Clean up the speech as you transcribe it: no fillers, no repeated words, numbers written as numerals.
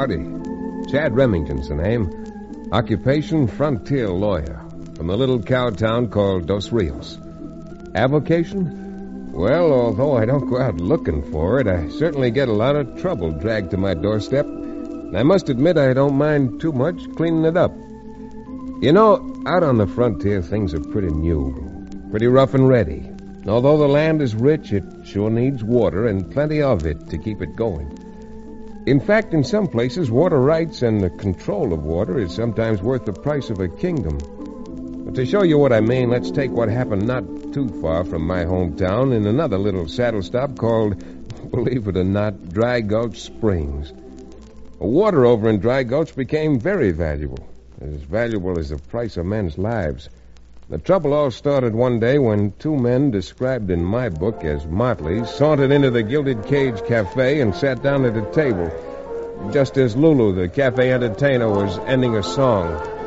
Howdy. Chad Remington's the name. Occupation, frontier lawyer. From a little cow town called Dos Rios. Avocation? Well, although I don't go out looking for it, I certainly get a lot of trouble dragged to my doorstep. And I must admit I don't mind too much cleaning it up. You know, out on the frontier, things are pretty new. Pretty rough and ready. Although the land is rich, it sure needs water, and plenty of it to keep it going. In fact, in some places, water rights and the control of water is sometimes worth the price of a kingdom. But to show you what I mean, let's take what happened not too far from my hometown in another little saddle stop called, believe it or not, Dry Gulch Springs. Water over in Dry Gulch became very valuable as the price of men's lives. The trouble all started one day when two men described in my book as motleys sauntered into the Gilded Cage Cafe and sat down at a table, just as Lulu, the cafe entertainer, was ending a song.